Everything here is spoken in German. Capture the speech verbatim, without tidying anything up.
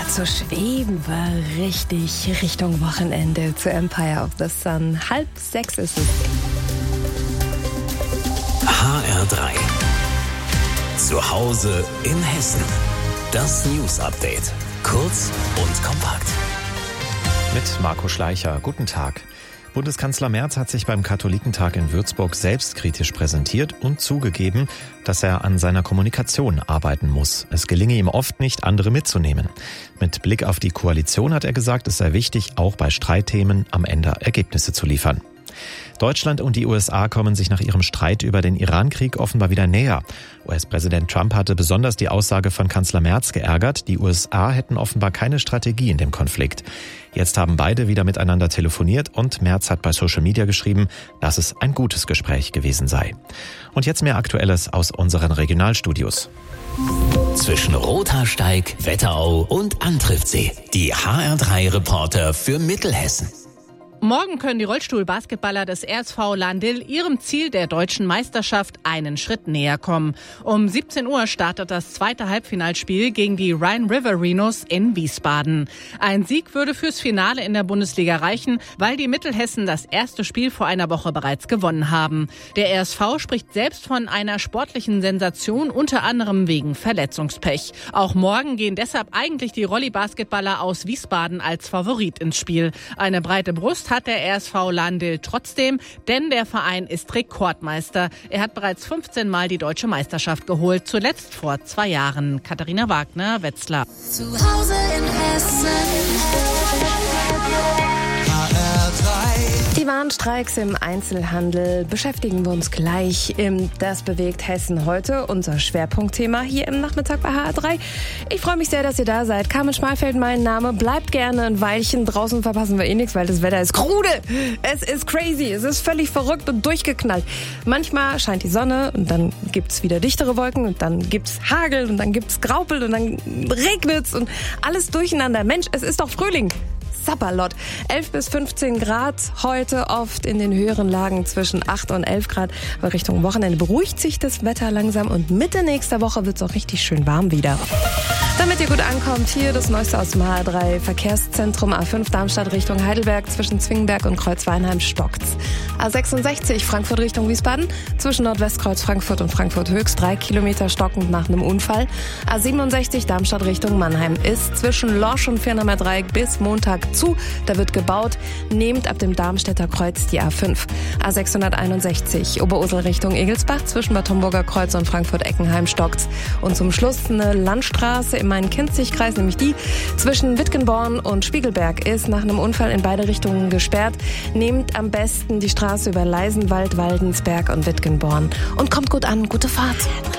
so schweben wir richtig Richtung Wochenende zu Empire of the Sun. Halb sechs ist es. H R drei. Zu Hause in Hessen. Das News Update. Kurz und kompakt. Mit Marco Schleicher. Guten Tag. Bundeskanzler Merz hat sich beim Katholikentag in Würzburg selbstkritisch präsentiert und zugegeben, dass er an seiner Kommunikation arbeiten muss. Es gelinge ihm oft nicht, andere mitzunehmen. Mit Blick auf die Koalition hat er gesagt, es sei wichtig, auch bei Streitthemen am Ende Ergebnisse zu liefern. Deutschland und die U S A kommen sich nach ihrem Streit über den Irankrieg offenbar wieder näher. U S-Präsident Trump hatte besonders die Aussage von Kanzler Merz geärgert, die U S A hätten offenbar keine Strategie in dem Konflikt. Jetzt haben beide wieder miteinander telefoniert und Merz hat bei Social Media geschrieben, dass es ein gutes Gespräch gewesen sei. Und jetzt mehr Aktuelles aus unseren Regionalstudios. Zwischen Rothaarsteig, Wetterau und Antriffsee. Die H R drei Reporter für Mittelhessen. Morgen können die Rollstuhlbasketballer des R S V Lahn-Dill ihrem Ziel der deutschen Meisterschaft einen Schritt näher kommen. Um siebzehn Uhr startet das zweite Halbfinalspiel gegen die Rhine-River-Rhinos in Wiesbaden. Ein Sieg würde fürs Finale in der Bundesliga reichen, weil die Mittelhessen das erste Spiel vor einer Woche bereits gewonnen haben. Der R S V spricht selbst von einer sportlichen Sensation, unter anderem wegen Verletzungspech. Auch morgen gehen deshalb eigentlich die Rolli-Basketballer aus Wiesbaden als Favorit ins Spiel. Eine breite Brust hat der R S V Lahn-Dill trotzdem, denn der Verein ist Rekordmeister. Er hat bereits fünfzehn Mal die deutsche Meisterschaft geholt, zuletzt vor zwei Jahren. Katharina Wagner, Wetzlar. Zu Hause in Hessen. H R drei. Die Warnstreiks im Einzelhandel beschäftigen wir uns gleich im Das bewegt Hessen heute, unser Schwerpunktthema hier im Nachmittag bei H R drei. Ich freue mich sehr, dass ihr da seid. Carmen Schmalfeld, mein Name. Bleibt gerne ein Weilchen. Draußen verpassen wir eh nichts, weil das Wetter ist krude. Es ist crazy. Es ist völlig verrückt und durchgeknallt. Manchmal scheint die Sonne und dann gibt's wieder dichtere Wolken und dann gibt's Hagel und dann gibt's Graupel und dann regnet's und alles durcheinander. Mensch, es ist doch Frühling. Sapperlot. elf bis fünfzehn Grad heute, oft in den höheren Lagen zwischen acht und elf Grad. Aber Richtung Wochenende beruhigt sich das Wetter langsam und Mitte nächster Woche wird es auch richtig schön warm wieder. Damit ihr gut ankommt, hier das Neueste aus dem H R drei Verkehrszentrum. A fünf Darmstadt Richtung Heidelberg, zwischen Zwingenberg und Kreuzweinheim stockt's. A sechsundsechzig Frankfurt Richtung Wiesbaden, zwischen Nordwestkreuz Frankfurt und Frankfurt Höchst, drei Kilometer stockend nach einem Unfall. A siebenundsechzig Darmstadt Richtung Mannheim ist zwischen Lorsch und Firnamer Dreieck bis Montag zu. Da wird gebaut. Nehmt ab dem Darmstädter Kreuz die A fünf. A sechshunderteinundsechzig Oberursel Richtung Egelsbach, zwischen Bad Homburger Kreuz und Frankfurt-Eckenheim stockt's. Und zum Schluss eine Landstraße im Main-Kinzig-Kreis, nämlich die zwischen Wittgenborn und Spiegelberg, ist nach einem Unfall in beide Richtungen gesperrt. Nehmt am besten die Straße über Leisenwald, Waldensberg und Wittgenborn. Und kommt gut an. Gute Fahrt.